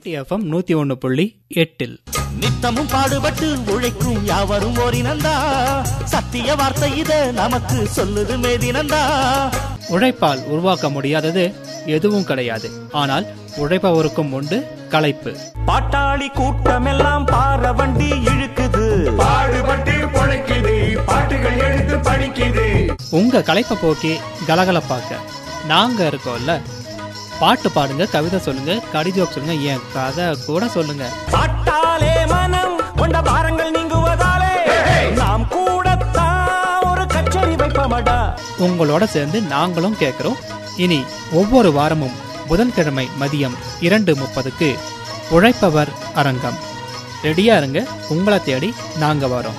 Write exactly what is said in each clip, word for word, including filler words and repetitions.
ஊட்டி FM நூத்தி ஒன்னு புள்ளி எட்டில் நித்தமும் பாடுபட்டு உழைக்கும் யாவரும் ஓரினந்தா, சத்திய வார்த்தை இத நமக்கு சொல்லுது மேதினந்தா. உழைப்பால் உருவாக்க முடியாதது எதுவும் கிடையாது. ஆனால் உழைப்பவருக்கும் உண்டு களைப்பு. பாட்டாளி கூட்டமெல்லாம் பார வண்டி இழுக்குது, பாடுபட்டு பொழைக்குது, பாட்டுகள் எடுத்து படிக்குது. உங்க களைப்பை போக்கி கலகலப்பாக்க நாங்க இருக்கோம்ல. பாட்டு பாடுங்க, கவிதை சொல்லுங்க, கடிஜோக் சொல்லுங்க, என் கதை கூட சொல்லுங்க. பாட்டாலே மனம் கொண்ட பாரங்கள் நீங்குவதாலே நாம் கூடத்தான் ஒரு கச்சேரி வைப்பமடா. உங்களோட சேர்ந்து நாங்களும் கேட்கிறோம். இனி ஒவ்வொரு வாரமும் புதன்கிழமை மதியம் இரண்டு முப்பதுக்கு உழைப்பவர் அரங்கம். ரெடியா இருங்க, உங்களை தேடி நாங்க வரோம்.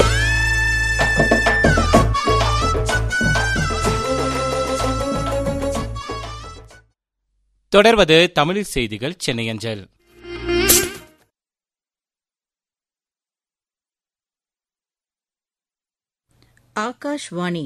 தொடர்வது தமிழ் செய்திகள் சென்னை அஞ்சல். ஆகாஷ்வாணி.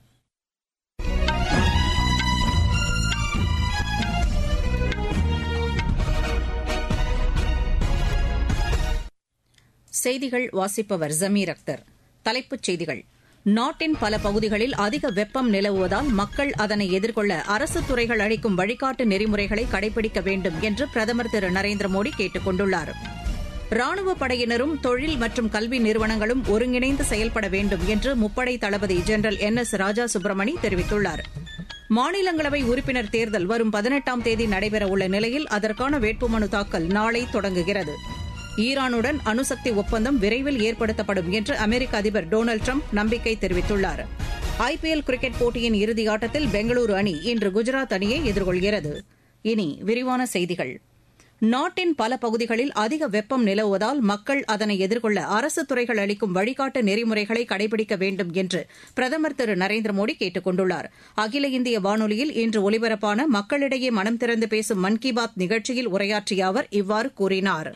செய்திகள் வாசிப்பவர் ஜமீர் அக்தர். தலைப்புச் செய்திகள். நாட்டின் பல பகுதிகளில் அதிக வெப்பம் நிலவுவதால் மக்கள் அதனை எதிர்கொள்ள அரசு துறைகள் அளிக்கும் வழிகாட்டு நெறிமுறைகளை கடைபிடிக்க வேண்டும் என்று பிரதமர் திரு நரேந்திர மோடி கேட்டுக் கொண்டுள்ளார். ராணுவ படையினரும் தொழில் மற்றும் கல்வி நிறுவனங்களும் ஒருங்கிணைந்து செயல்பட வேண்டும் என்று முப்படை தளபதி ஜெனரல் என் எஸ் ராஜா சுப்பிரமணி தெரிவித்துள்ளார். மாநிலங்களவை உறுப்பினர் தேர்தல் வரும் பதினெட்டாம் தேதி நடைபெறவுள்ள நிலையில் அதற்கான வேட்புமனு தாக்கல் நாளை தொடங்குகிறது. ஈரானுடன் அணுசக்தி ஒப்பந்தம் விரைவில் ஏற்படுத்தப்படும் என்று அமெரிக்க அதிபர் டொனால்டு டிரம்ப் நம்பிக்கை தெரிவித்துள்ளார். ஐபிஎல் கிரிக்கெட் போட்டியின் இறுதியாட்டத்தில் பெங்களூரு அணி இன்று குஜராத் அணியை எதிர்கொள்கிறது. இனி விரிவான செய்திகள். நாட்டின் பல பகுதிகளில் அதிக வெப்பம் நிலவுவதால் மக்கள் அதனை எதிர்கொள்ள அரசு துறைகள் அளிக்கும் வழிகாட்டு நெறிமுறைகளை கடைபிடிக்க வேண்டும் என்று பிரதமர் திரு நரேந்திர மோடி கேட்டுக் கொண்டுள்ளார். அகில இந்திய வானொலியில் இன்று ஒலிபரப்பான மக்களிடையே மனம் திறந்து பேசும் மன் கி பாத் நிகழ்ச்சியில் உரையாற்றிய அவர் இவ்வாறு கூறினார்.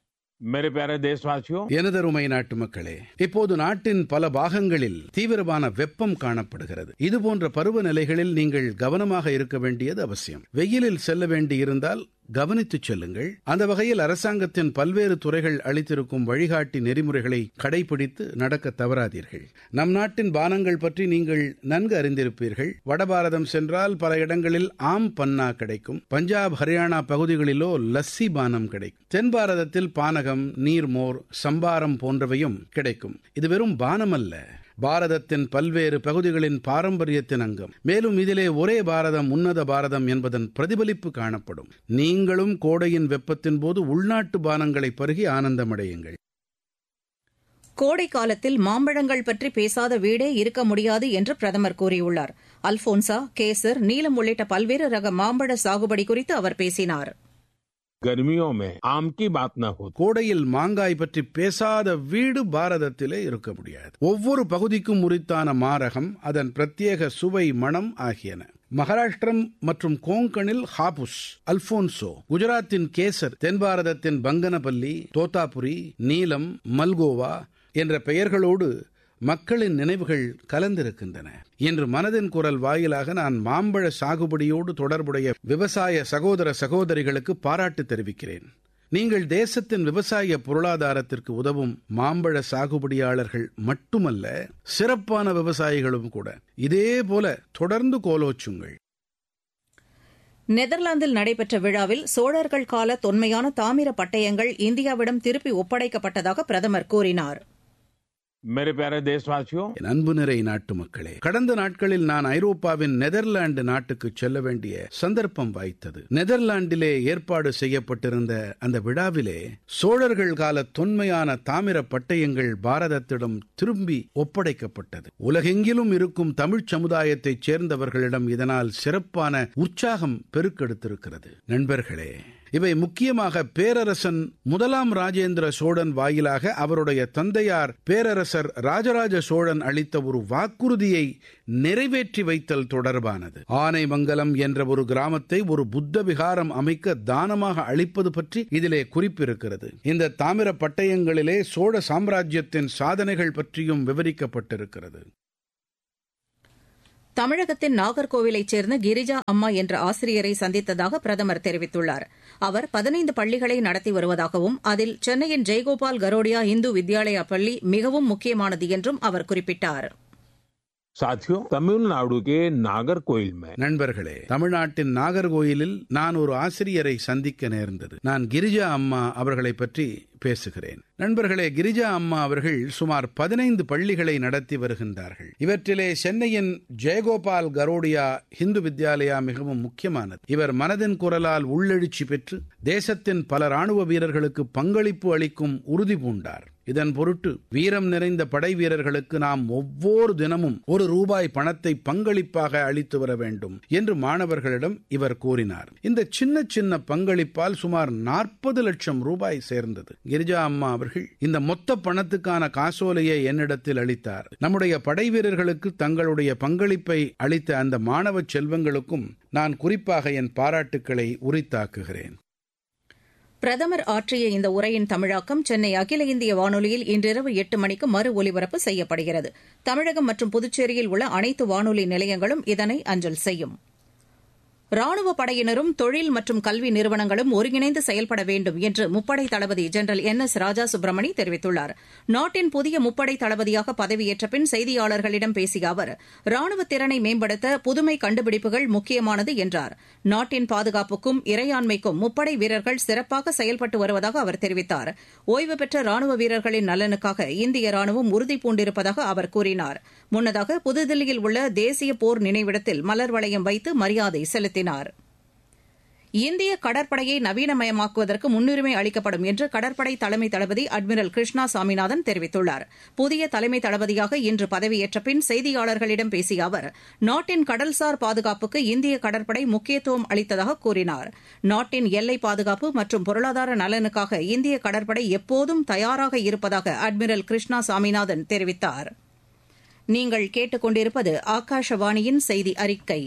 எனதருமை நாட்டு மக்களே, இப்போது நாட்டின் பல பாகங்களில் தீவிரமான வெப்பம் காணப்படுகிறது. இதுபோன்ற பருவநிலைகளில் நீங்கள் கவனமாக இருக்க வேண்டியது அவசியம். வெயிலில் செல்ல வேண்டியிருந்தால் கவனித்துச் செல்லுங்கள். அந்த வகையில் அரசாங்கத்தின் பல்வேறு துறைகள் அளித்திருக்கும் வழிகாட்டி நெறிமுறைகளை கடைபிடித்து நடக்க தவறாதீர்கள். நம் நாட்டின் பானங்கள் பற்றி நீங்கள் நன்கு அறிந்திருப்பீர்கள். வடபாரதம் சென்றால் பல இடங்களில் ஆம் பன்னா கிடைக்கும். பஞ்சாப், ஹரியானா பகுதிகளிலோ லஸ்ஸி பானம் கிடைக்கும். தென் பாரதத்தில் பானகம், நீர்மோர், சம்பாரம் போன்றவையும் கிடைக்கும். இது வெறும் பானம் அல்ல, பாரதத்தின் பல்வேறு பகுதிகளின் பாரம்பரியத்தின் அங்கம். மேலும் இதிலே ஒரே பாரதம், உன்னத பாரதம் என்பதன் பிரதிபலிப்பு காணப்படும். நீங்களும் கோடையின் வெப்பத்தின் போது உள்நாட்டு பானங்களை பருகி ஆனந்தமடையுங்கள். கோடை காலத்தில் மாம்பழங்கள் பற்றி பேசாத வீடே இருக்க முடியாது என்று பிரதமர் கூறியுள்ளார். அல்போன்சா, கேசர், நீலம் உள்ளிட்ட பல்வேறு ரக மாம்பழ சாகுபடி குறித்து அவர் பேசினார். கோடையில் மாங்காய் பற்றி பேசாத வீடு பாரதத்திலே இருக்க முடியாது. ஒவ்வொரு பகுதிக்கும் உரித்தான மாரகம், அதன் பிரத்யேக சுவை, மணம் ஆகியன. மகாராஷ்டிரம் மற்றும் கோங்கனில் ஹாபுஸ், அல்போன்சோ, குஜராத்தின் கேசர், தென் பாரதத்தின் பங்கனபல்லி, தோத்தாபுரி, நீலம், மல்கோவா என்ற பெயர்களோடு மக்களின் நினைவுகள் கலந்திருக்கின்றன. இன்று மனதின் குரல் வாயிலாக நான் மாம்பழ சாகுபடியோடு தொடர்புடைய விவசாய சகோதர சகோதரிகளுக்கு பாராட்டு தெரிவிக்கிறேன். நீங்கள் தேசத்தின் விவசாய பொருளாதாரத்திற்கு உதவும் மாம்பழ சாகுபடியாளர்கள் மட்டுமல்ல, சிறப்பான விவசாயிகளும் கூட. இதே போல தொடர்ந்து கோலோச்சுங்கள். நெதர்லாந்தில் நடைபெற்ற விழாவில் சோழர்கள் கால தொன்மையான தாமிர பட்டயங்கள் இந்தியாவிடம் திருப்பி ஒப்படைக்கப்பட்டதாக பிரதமர் கூறினார். என் அன்பு நிறை நாட்டு மக்களே, கடந்த நாட்களில் நான் ஐரோப்பாவின் நெதர்லாந்து நாட்டுக்கு செல்ல வேண்டிய சந்தர்ப்பம் வாய்த்தது. நெதர்லாந்திலே ஏற்பாடு செய்யப்பட்டிருந்த அந்த விழாவிலே சோழர்கள் கால தொன்மையான தாமிர பட்டயங்கள் பாரதத்திடம் திரும்பி ஒப்படைக்கப்பட்டது. உலகெங்கிலும் இருக்கும் தமிழ்ச் சமுதாயத்தைச் சேர்ந்தவர்களிடம் இதனால் சிறப்பான உற்சாகம் பெருக்கெடுத்திருக்கிறது. நண்பர்களே, இவை முக்கியமாக பேரரசன் முதலாம் ராஜேந்திர சோழன் வாயிலாக அவருடைய தந்தையார் பேரரசர் ராஜராஜ சோழன் அளித்த ஒரு வாக்குறுதியை நிறைவேற்றி வைத்தல் தொடர்பானது. ஆனைமங்கலம் என்ற ஒரு கிராமத்தை ஒரு புத்த விகாரம் அமைக்க தானமாக அளிப்பது பற்றி இதிலே குறிப்பிருக்கிறது. இந்த தாமிர பட்டயங்களிலே சோழ சாம்ராஜ்யத்தின் சாதனைகள் பற்றியும் விவரிக்கப்பட்டிருக்கிறது. தமிழகத்தின் நாகர்கோவிலைச் சேர்ந்த கிரிஜா அம்மா என்ற ஆசிரியரை சந்தித்ததாக பிரதமர் தெரிவித்துள்ளார். அவர் பதினைந்து பள்ளிகளை நடத்தி வருவதாகவும் அதில் சென்னையின் ஜெயகோபால் கரோடியா இந்து வித்யாலயா பள்ளி மிகவும் முக்கியமானது என்றும் அவர் குறிப்பிட்டார். साथियों, तमिलनाडु के नागरकोइल में நண்பர்களே, தமிழ்நாட்டின் நாகர்கோயிலில் நான் ஒரு ஆசிரியரை சந்திக்க நேர்ந்தது. நான் கிரிஜா அம்மா அவர்களை பற்றி பேசுகிறேன். நண்பர்களே, கிரிஜா அம்மா அவர்கள் சுமார் பதினைந்து பள்ளிகளை நடத்தி வருகின்றார்கள். இவற்றிலே சென்னையின் ஜெயகோபால் கரோடியா இந்து வித்யாலயா மிகவும் முக்கியமானது. இவர் மனதின் குரலால் உள்ளெழுச்சி பெற்று தேசத்தின் பல ராணுவ வீரர்களுக்கு பங்களிப்பு அளிக்கும் உறுதி பூண்டார். இதன் பொருட்டு வீரம் நிறைந்த படை வீரர்களுக்கு நாம் ஒவ்வொரு தினமும் ஒரு ரூபாய் பணத்தை பங்களிப்பாக அளித்து வர வேண்டும் என்று மாணவர்களிடம் இவர் கூறினார். இந்த சின்ன சின்ன பங்களிப்பால் சுமார் நாற்பது லட்சம் ரூபாய் சேர்ந்தது. கிரிஜா அம்மா அவர்கள் இந்த மொத்த பணத்துக்கான காசோலையை என்னிடத்தில் அளித்தார். நம்முடைய படை வீரர்களுக்கு தங்களுடைய பங்களிப்பை அளித்த அந்த மாணவ செல்வங்களுக்கும் நான் குறிப்பாக என் பாராட்டுக்களை உரித்தாக்குகிறேன். பிரதமர் ஆற்றிய இந்த உரையின் தமிழாக்கம் சென்னை அகில இந்திய வானொலியில் இன்றிரவு எட்டு மணிக்கு மறு ஒலிபரப்பு செய்யப்படுகிறது. தமிழகம் மற்றும் புதுச்சேரியில் உள்ள அனைத்து வானொலி நிலையங்களும் இதனை அஞ்சல் செய்யும். ராணுவ படையினரும் தொழில் மற்றும் கல்வி நிறுவனங்களும் ஒருங்கிணைந்து செயல்பட வேண்டும் என்று முப்படை தளபதி ஜெனரல் என் எஸ் ராஜா சுப்பிரமணி தெரிவித்துள்ளார். நாட்டின் புதிய முப்படை தளபதியாக பதவியேற்ற பின் செய்தியாளர்களிடம் பேசிய அவர், ராணுவ திறனை மேம்படுத்த புதுமை கண்டுபிடிப்புகள் முக்கியமானது என்றார். நாட்டின் பாதுகாப்புக்கும் இறையாண்மைக்கும் முப்படை வீரர்கள் சிறப்பாக செயல்பட்டு வருவதாக அவர் தெரிவித்தார். ஓய்வு பெற்ற ராணுவ வீரர்களின் நலனுக்காக இந்திய ராணுவம் உறுதிபூண்டிருப்பதாக அவர் கூறினார். முன்னதாக புதுதில்லியில் உள்ள தேசிய போர் நினைவிடத்தில் மலர் வளையம் வைத்து மரியாதை செலுத்தினார். இந்திய கடற்படையை நவீனமயமாக்குவதற்கு முன்னுரிமை அளிக்கப்படும் என்று கடற்படை தலைமை தளபதி அட்மிரல் கிருஷ்ணா சாமிநாதன் தெரிவித்துள்ளார். புதிய தலைமை தளபதியாக இன்று பதவியேற்ற பின் செய்தியாளர்களிடம் பேசிய அவர், நாட்டின் கடல்சார் பாதுகாப்புக்கு இந்திய கடற்படை முக்கியத்துவம் அளித்ததாக கூறினார். நாட்டின் எல்லை பாதுகாப்பு மற்றும் பொருளாதார நலனுக்காக இந்திய கடற்படை எப்போதும் தயாராக இருப்பதாக அட்மிரல் கிருஷ்ணா சாமிநாதன் தெரிவித்தார். நீங்கள் கேட்டுக் கொண்டிருப்பது ஆகாஷவாணியின் செய்தி அறிக்கை.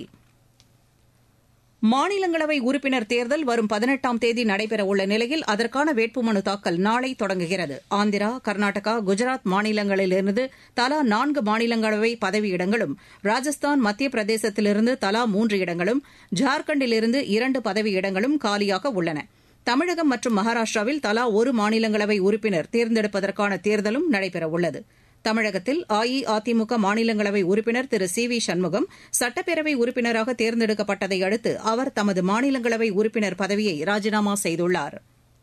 மாநிலங்களவை உறுப்பினர் தேர்தல் வரும் பதினெட்டாம் தேதி நடைபெறவுள்ள நிலையில் அதற்கான வேட்புமனு தாக்கல் நாளை தொடங்குகிறது. ஆந்திரா, கர்நாடகா, குஜராத் மாநிலங்களிலிருந்து தலா நான்கு மாநிலங்களவை பதவியிடங்களும், ராஜஸ்தான், மத்திய பிரதேசத்திலிருந்து தலா மூன்று இடங்களும், ஜார்க்கண்டிலிருந்து இரண்டு பதவியிடங்களும் காலியாக உள்ளன. தமிழகம் மற்றும் மகாராஷ்டிராவில் தலா ஒரு மாநிலங்களவை உறுப்பினர் தேர்ந்தெடுப்பதற்கான தேர்தலும் நடைபெறவுள்ளது. தமிழகத்தில் அஇஅதிமுக மாநிலங்களவை உறுப்பினர் திரு சி வி சண்முகம் சட்டப்பேரவை உறுப்பினராக தேர்ந்தெடுக்கப்பட்டதை அடுத்து அவர் தமது மாநிலங்களவை உறுப்பினர் பதவியை ராஜினாமா செய்துள்ளார்.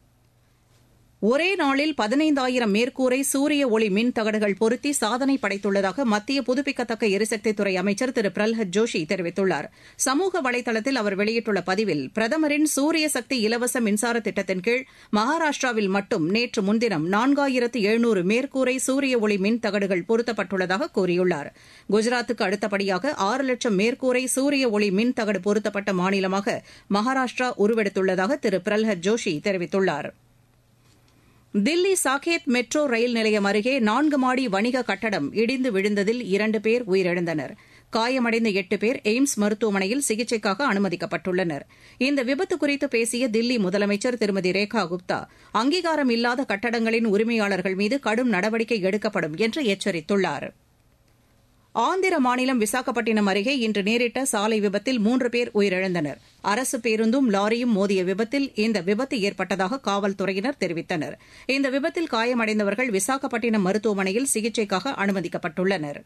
ஒரே நாளில் பதினைந்தாயிரம் மேற்கூரை சூரிய ஒளி மின் தகடுகள் பொருத்தி சாதனை படைத்துள்ளதாக மத்திய புதுப்பிக்கத்தக்க எரிசக்தித்துறை அமைச்சர் திரு பிரல்ஹத் ஜோஷி தெரிவித்துள்ளார். சமூக வலைதளத்தில் அவர் வெளியிட்டுள்ள பதிவில், பிரதமரின் சூரிய சக்தி இலவச மின்சார திட்டத்தின் கீழ் மகாராஷ்டிராவில் மட்டும் நேற்று முன்தினம் நான்காயிரத்து எழுநூறு மேற்கூரை சூரிய ஒளி மின் தகடுகள் பொருத்தப்பட்டுள்ளதாக கூறியுள்ளார். குஜராத்துக்கு அடுத்தபடியாக ஆறு லட்சம் மேற்கூரை சூரிய ஒளி மின் தகடு பொருத்தப்பட்ட மாநிலமாக மகாராஷ்டிரா உருவெடுத்துள்ளதாக திரு பிரல்ஹத் ஜோஷி தெரிவித்துள்ளார். தில்லி சாகேத் மெட்ரோ ரயில் நிலையம் அருகே நான்கு மாடி வணிக கட்டடம் இடிந்து விழுந்ததில் இரண்டு பேர் உயிரிழந்தனர். காயமடைந்த எட்டு பேர் எய்ம்ஸ் மருத்துவமனையில் சிகிச்சைக்காக அனுமதிக்கப்பட்டுள்ளனர். இந்த விபத்து குறித்து பேசிய தில்லி முதலமைச்சர் திருமதி ரேகா குப்தா, அங்கீகாரம் இல்லாத கட்டடங்களின் உரிமையாளர்கள் மீது கடும் நடவடிக்கை எடுக்கப்படும் என்று எச்சரித்துள்ளார். ஆந்திர மாநிலம் விசாகப்பட்டினம் அருகே இன்று நேரிட்ட சாலை விபத்தில் மூன்று பேர் உயிரிழந்தனர். அரசு பேருந்தும் லாரியும் மோதிய விபத்தில் இந்த விபத்து ஏற்பட்டதாக காவல்துறையினர் தெரிவித்தனர். இந்த விபத்தில் காயமடைந்தவர்கள் விசாகப்பட்டினம் மருத்துவமனையில் சிகிச்சைக்காக அனுமதிக்கப்பட்டுள்ளனர்.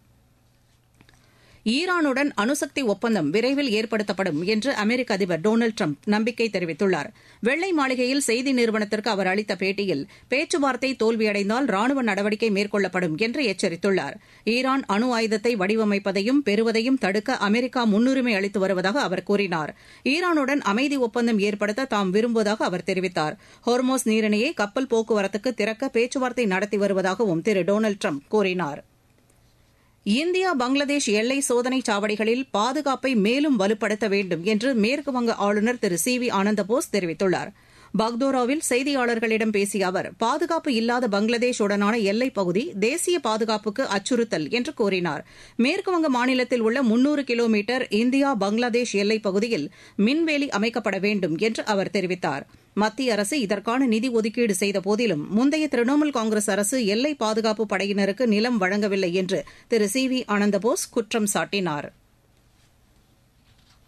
ஈரானுடன் அணுசக்தி ஒப்பந்தம் விரைவில் ஏற்படுத்தப்படும் என்று அமெரிக்க அதிபர் டொனால்டு டிரம்ப் நம்பிக்கை தெரிவித்துள்ளார். வெள்ளை மாளிகையில் செய்தி நிறுவனத்திற்கு அவர் அளித்த பேட்டியில், பேச்சுவார்த்தை தோல்வியடைந்தால் ராணுவ நடவடிக்கை மேற்கொள்ளப்படும் என்று எச்சரித்துள்ளார். ஈரான் அணு ஆயுதத்தை வடிவமைப்பதையும் பெறுவதையும் தடுக்க அமெரிக்கா முன்னுரிமை அளித்து வருவதாக அவர் கூறினார். ஈரானுடன் அமைதி ஒப்பந்தம் ஏற்படுத்த தாம் விரும்புவதாக அவர் தெரிவித்தார். ஹோர்மோஸ் நீரிணையை கப்பல் போக்குவரத்துக்கு திறக்க பேச்சுவார்த்தை நடத்தி வருவதாகவும் திரு டொனால்டு டிரம்ப் கூறினார். இந்தியா பங்களாதேஷ் எல்லை சோதனை சாவடிகளில் பாதுகாப்பை மேலும் வலுப்படுத்த வேண்டும் என்று மேற்குவங்க ஆளுநர் திரு சி வி ஆனந்தபோஸ் தெரிவித்துள்ளார். பாக்தோராவில் செய்தியாளர்களிடம் பேசிய அவர், பாதுகாப்பு இல்லாத பங்களாதேஷுடனான எல்லைப் பகுதி தேசிய பாதுகாப்புக்கு அச்சுறுத்தல் என்று கூறினார். மேற்குவங்க மாநிலத்தில் உள்ள முன்னூறு கிலோமீட்டர் இந்தியா பங்களாதேஷ் எல்லைப் பகுதியில் மின்வேலி அமைக்கப்பட வேண்டும் என்று அவர் தெரிவித்தார். மத்திய அரசு இதற்கான நிதி ஒதுக்கீடு செய்த போதிலும் முந்தைய திரிணாமுல் காங்கிரஸ் அரசு எல்லை பாதுகாப்பு படையினருக்கு நிலம் வழங்கவில்லை என்று திரு சி வி ஆனந்தபோஸ் குற்றம் சாட்டினார்.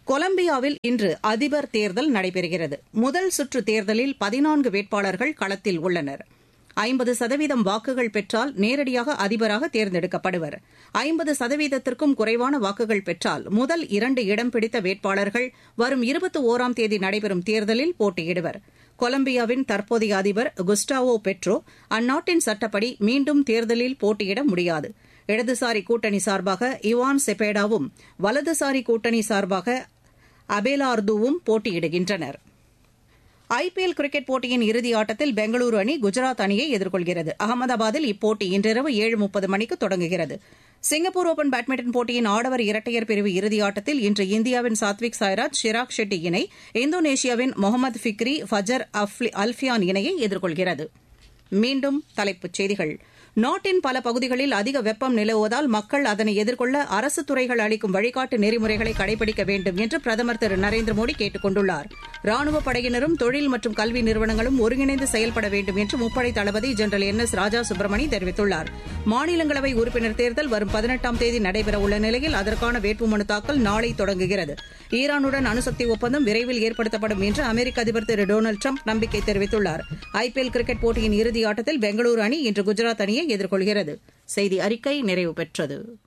கொலம்பியாவில் இன்று அதிபர் தேர்தல் நடைபெறுகிறது. முதல் சுற்று தேர்தலில் பதினான்கு வேட்பாளர்கள் களத்தில் உள்ளனர். ஐம்பது சதவீதம் வாக்குகள் பெற்றால் நேரடியாக அதிபராக தேர்ந்தெடுக்கப்படுவர். ஐம்பது சதவீதத்திற்கும் குறைவான வாக்குகள் பெற்றால் முதல் இரண்டு இடம் பிடித்த வேட்பாளர்கள் வரும் இருபத்தி ஒராம் தேதி நடைபெறும் தேர்தலில் போட்டியிடுவர். கொலம்பியாவின் தற்போதைய அதிபர் குஸ்டாவோ பெட்ரோ அந்நாட்டின் சட்டப்படி மீண்டும் தேர்தலில் போட்டியிட முடியாது. இடதுசாரி கூட்டணி சார்பாக இவான் செபேடாவும் வலதுசாரி கூட்டணி சார்பாக அபேலார்துவும் போட்டியிடுகின்றனர். ஐபிஎல் கிரிக்கெட் போட்டியின் இறுதி ஆட்டத்தில் பெங்களூரு அணி குஜராத் அணியை எதிர்கொள்கிறது. அகமதாபாத்தில் இப்போட்டி இன்றிரவு ஏழு முப்பது மணிக்கு தொடங்குகிறது. சிங்கப்பூர் ஓபன் பேட்மிண்டன் போட்டியின் ஆடவர் இரட்டையர் பிரிவு இறுதி ஆட்டத்தில் இன்று இந்தியாவின் சாத்விக் சாய்ராஜ் ஷிராக் ஷெட்டி இணை இந்தோனேஷியாவின் முகமது ஃபிக்ரி ஃபஜர் அல்ஃபியான் இணையை எதிர்கொள்கிறது. மீண்டும் தலைப்புச் செய்திகள். நாட்டின் பல பகுதிகளில் அதிக வெப்பம் நிலவுவதால் மக்கள் அதனை எதிர்கொள்ள அரசு துறைகள் அளிக்கும் வழிகாட்டு நெறிமுறைகளை கடைபிடிக்க வேண்டும் என்று பிரதமர் திரு நரேந்திர மோடி கேட்டுக் கொண்டுள்ளார். ராணுவப் படையினரும் தொழில் மற்றும் கல்வி நிறுவனங்களும் ஒருங்கிணைந்து செயல்பட வேண்டும் என்று முப்படை தளபதி ஜெனரல் என் எஸ் ராஜா சுப்பிரமணி தெரிவித்துள்ளார். மாநிலங்களவை உறுப்பினர் தேர்தல் வரும் பதினெட்டாம் தேதி நடைபெறவுள்ள நிலையில் அதற்கான வேட்புமனு தாக்கல் நாளை தொடங்குகிறது. ஈரானுடன் அணுசக்தி ஒப்பந்தம் விரைவில் ஏற்படுத்தப்படும் என்று அமெரிக்க அதிபர் திரு டொனால்டு டிரம்ப் நம்பிக்கை தெரிவித்துள்ளார். ஐபிஎல் கிரிக்கெட் போட்டியின் இறுதி ஆட்டத்தில் பெங்களூரு அணி இன்று குஜராத் அணியை எதிர்கொள்கிறது. செய்தி அறிக்கை நிறைவு பெற்றது.